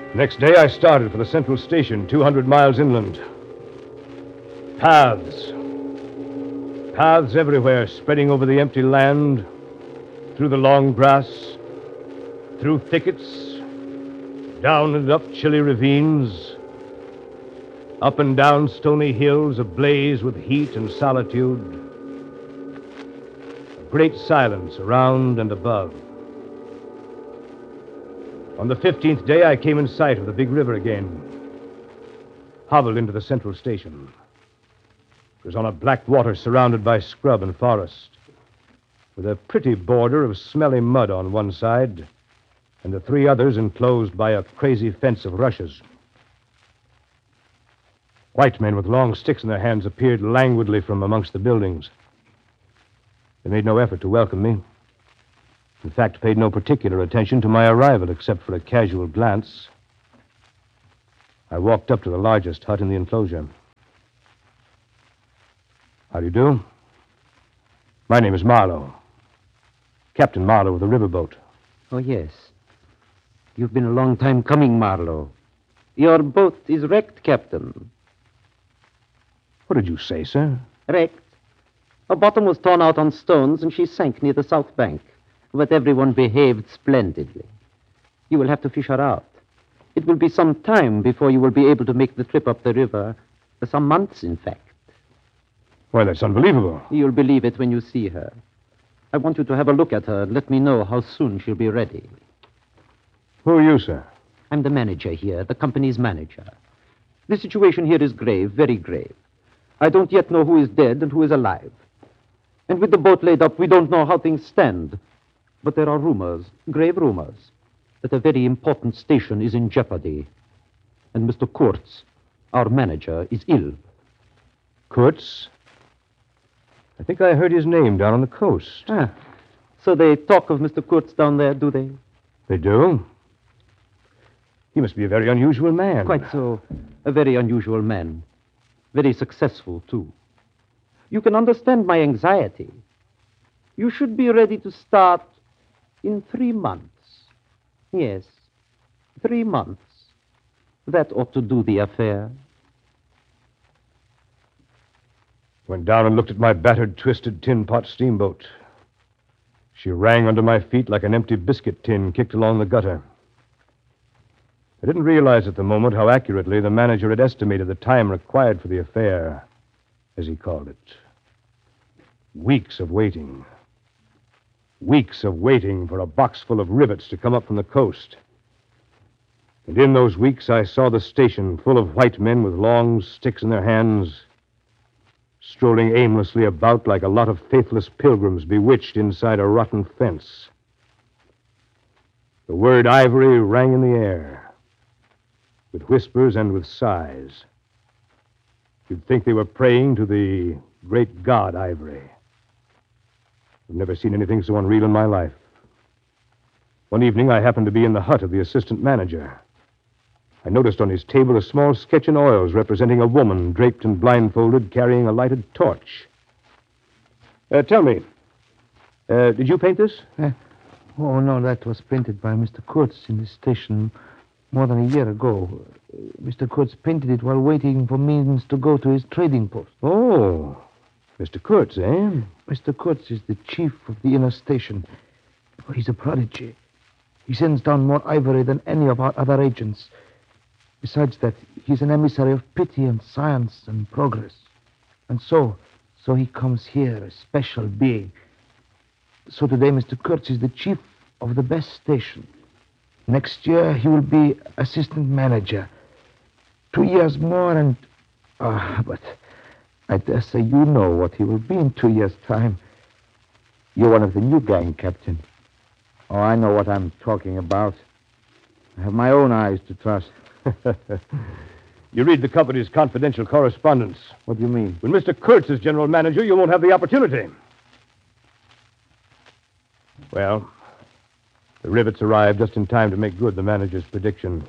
Next day, I started for the central station, 200 miles inland. Paths. Paths everywhere, spreading over the empty land, through the long grass, through thickets, down and up chilly ravines, up and down stony hills ablaze with heat and solitude. A great silence around and above. On the 15th day, I came in sight of the big river again, hobbled into the central station. It was on a black water surrounded by scrub and forest, with a pretty border of smelly mud on one side, and the three others enclosed by a crazy fence of rushes. White men with long sticks in their hands appeared languidly from amongst the buildings. They made no effort to welcome me. In fact, paid no particular attention to my arrival except for a casual glance. I walked up to the largest hut in the enclosure. How do you do? My name is Marlowe. Captain Marlowe of the riverboat. Oh, yes. You've been a long time coming, Marlowe. Your boat is wrecked, Captain. What did you say, sir? Wrecked. Her bottom was torn out on stones, and she sank near the south bank. But everyone behaved splendidly. You will have to fish her out. It will be some time before you will be able to make the trip up the river. Some months, in fact. Why, that's unbelievable. You'll believe it when you see her. I want you to have a look at her and let me know how soon she'll be ready. Who are you, sir? I'm the manager here, the company's manager. The situation here is grave, very grave. I don't yet know who is dead and who is alive. And with the boat laid up, we don't know how things stand. But there are rumors, grave rumors, that a very important station is in jeopardy. And Mr. Kurtz, our manager, is ill. Kurtz? I think I heard his name down on the coast. So they talk of Mr. Kurtz down there, do they? They do? He must be a very unusual man. Quite so. A very unusual man. Very successful, too. You can understand my anxiety. You should be ready to start in 3 months. Yes, 3 months. That ought to do the affair. Went down and looked at my battered, twisted tin pot steamboat. She rang under my feet like an empty biscuit tin kicked along the gutter. I didn't realize at the moment how accurately the manager had estimated the time required for the affair, as he called it. Weeks of waiting. Weeks of waiting for a box full of rivets to come up from the coast. And in those weeks, I saw the station full of white men with long sticks in their hands, strolling aimlessly about like a lot of faithless pilgrims bewitched inside a rotten fence. The word ivory rang in the air, with whispers and with sighs. You'd think they were praying to the great god Ivory. I've never seen anything so unreal in my life. One evening, I happened to be in the hut of the assistant manager. I noticed on his table a small sketch in oils representing a woman draped and blindfolded carrying a lighted torch. Tell me, did you paint this? Oh, no, that was painted by Mr. Kurtz in the station more than a year ago. Mr. Kurtz painted it while waiting for means to go to his trading post. Oh, Mr. Kurtz, eh? Mr. Kurtz is the chief of the inner station. Oh, he's a prodigy. He sends down more ivory than any of our other agents. Besides that, he's an emissary of pity and science and progress. And so he comes here, a special being. So today, Mr. Kurtz is the chief of the best station. Next year, he will be assistant manager. 2 years more and... but I dare say you know what he will be in 2 years' time. You're one of the new gang, Captain. Oh, I know what I'm talking about. I have my own eyes to trust. You read the company's confidential correspondence. What do you mean? When Mr. Kurtz is general manager, you won't have the opportunity. Well, the rivets arrived just in time to make good the manager's prediction.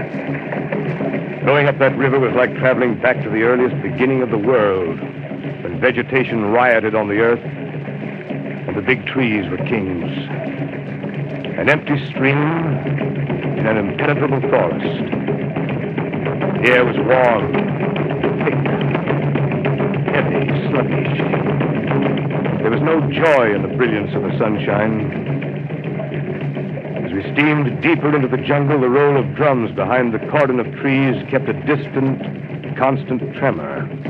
Going up that river was like traveling back to the earliest beginning of the world, when Vegetation rioted on the earth, and the big trees were kings. An empty stream in an impenetrable forest. The air was warm, thick, heavy, sluggish. There was no joy in the brilliance of the sunshine. As we steamed deeper into the jungle, the roll of drums behind the cordon of trees kept a distant, constant tremor.